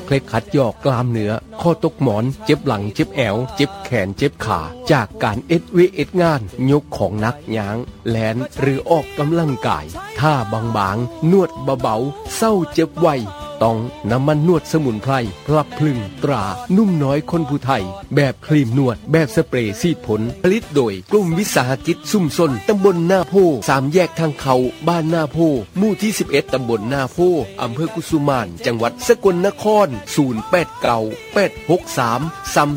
เคล็ดขัดยอกกล้ามเนื้อข้อตกหมอนเจ็บหลังเจ็บแอวเจ็บแขนเจ็บขาจากการเอ็ดงานยกของหนักย้างแลนหรือออกกำลังกายท่าบางๆนวดเบาๆเศร้าเจ็บไวต้องน้ำมันนวดสมุนไพรพลับพลึงตรานุ่มน้อยคนผู้ไทยแบบครีมนวดแบบสเปรย์ซีดผลผลิตโดยกลุ่มวิสาหกิจซุ่มซนตำบลหน้าโพ3แยกทางเขาบ้านหน้าโพหมู่ที่11ตำบลหน้าโพอำเภอกุสุมานจังหวัดสกลนคร0898633434